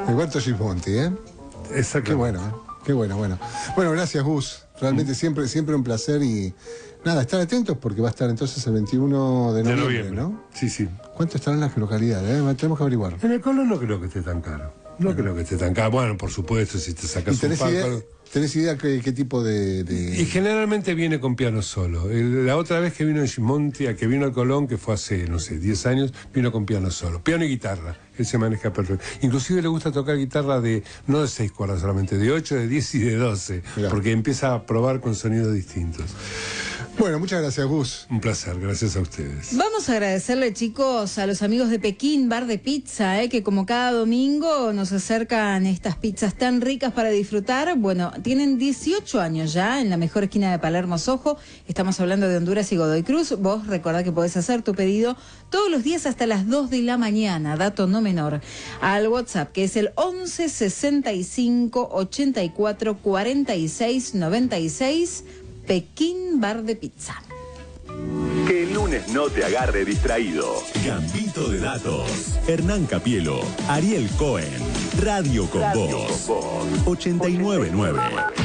El Huerto Gismonti, ¿eh? Exacto. Qué bueno, ¿eh? Qué bueno, bueno. Bueno, gracias, Gus. Realmente siempre un placer y nada, estar atentos porque va a estar entonces el 21 de noviembre, ¿no? Sí, sí. ¿Cuánto estarán las localidades? Tenemos que averiguar. En el Colón no creo que esté tan caro. No creo que esté tan caro. Bueno, por supuesto, si te sacas un palco... ¿Tenés idea qué tipo de...? Y generalmente viene con piano solo. La otra vez que vino en Gismonti, que vino al Colón, que fue hace, no sé, 10 años, vino con piano solo. Piano y guitarra. Él se maneja perfecto. Inclusive le gusta tocar guitarra no de 6 cuerdas solamente, de 8, de 10 y de 12. Mirá. Porque empieza a probar con sonidos distintos. Bueno, muchas gracias, Gus. Un placer, gracias a ustedes. Vamos a agradecerle, chicos, a los amigos de Pekín Bar de Pizza, que como cada domingo nos acercan estas pizzas tan ricas para disfrutar. Bueno, tienen 18 años ya en la mejor esquina de Palermo, Soho. Estamos hablando de Honduras y Godoy Cruz. Vos recordá que podés hacer tu pedido todos los días hasta las 2 de la mañana, dato no menor, al WhatsApp, que es el 11 65 84 46 96, Pekín Bar de Pizza. Que el lunes no te agarre distraído. Gambito de datos. Hernán Capielo, Ariel Cohen, Radio con Voz. 899.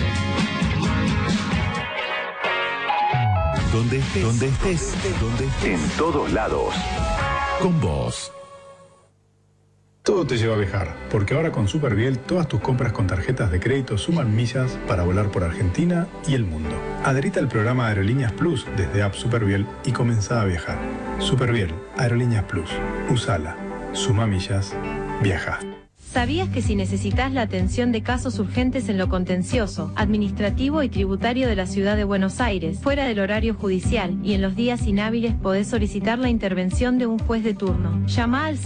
Donde estés. En todos lados. Con vos. Todo te lleva a viajar, porque ahora con Superviel todas tus compras con tarjetas de crédito suman millas para volar por Argentina y el mundo. Adherite al programa Aerolíneas Plus desde App Superviel y comenzá a viajar. Superviel, Aerolíneas Plus. Usala. Suma millas. Viaja. ¿Sabías que si necesitas la atención de casos urgentes en lo contencioso, administrativo y tributario de la ciudad de Buenos Aires, fuera del horario judicial y en los días inhábiles podés solicitar la intervención de un juez de turno? Llama al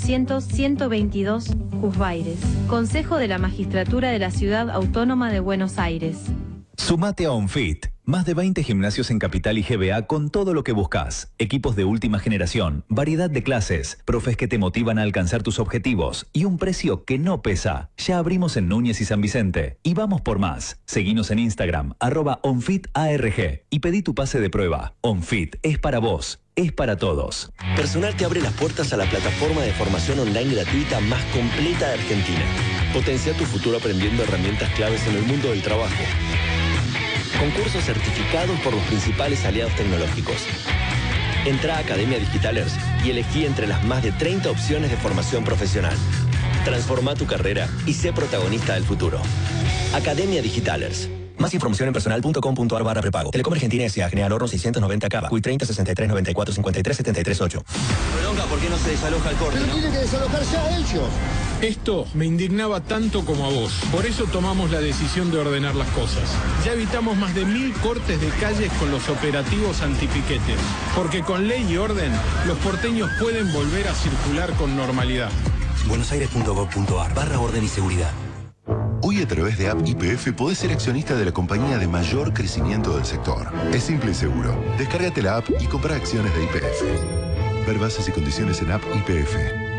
0800-122 Juzbaires. Consejo de la Magistratura de la Ciudad Autónoma de Buenos Aires. Sumate a OnFit. Más de 20 gimnasios en Capital y GBA con todo lo que buscas. Equipos de última generación, variedad de clases, profes que te motivan a alcanzar tus objetivos y un precio que no pesa. Ya abrimos en Núñez y San Vicente. Y vamos por más. Seguinos en Instagram, @OnFitARG y pedí tu pase de prueba. OnFit es para vos. Es para todos. Personal te abre las puertas a la plataforma de formación online gratuita más completa de Argentina. Potencia tu futuro aprendiendo herramientas claves en el mundo del trabajo. Concursos certificados por los principales aliados tecnológicos. Entra a Academia Digitalers y elegí entre las más de 30 opciones de formación profesional. Transforma tu carrera y sé protagonista del futuro. Academia Digitalers. Más información en personal.com.ar/prepago. Telecom Argentina S.A. General Horno 690 Cava. CUI 30 63 94 53 73 8. Perdonga, ¿por qué no se desaloja el corte? Pero tiene que desalojar ya ellos. Esto me indignaba tanto como a vos. Por eso tomamos la decisión de ordenar las cosas. Ya evitamos más de 1000 cortes de calles con los operativos antipiquetes. Porque con ley y orden, los porteños pueden volver a circular con normalidad. buenosaires.gov.ar/orden y seguridad. Hoy a través de App YPF podés ser accionista de la compañía de mayor crecimiento del sector. Es simple y seguro. Descárgate la app y compra acciones de YPF. Ver bases y condiciones en App YPF.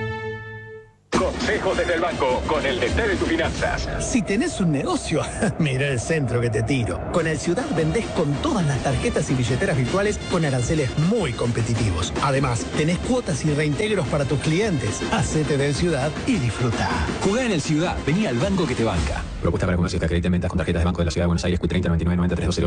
Consejos desde el banco con el DT de tus finanzas. Si tenés un negocio, mira el centro que te tiro. Con el Ciudad vendés con todas las tarjetas y billeteras virtuales con aranceles muy competitivos. Además, tenés cuotas y reintegros para tus clientes. Hacete del Ciudad y disfruta. Jugá en el Ciudad. Vení al banco que te banca. Propuesta para comercios que acrediten ventas con tarjetas de banco de la Ciudad de Buenos Aires, Q30 99 93 20